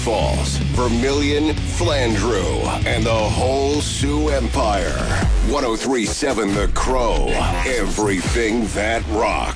Falls, Vermilion, Flandreau, and the whole Sioux Empire. 1037 The Crow. Everything that rocks.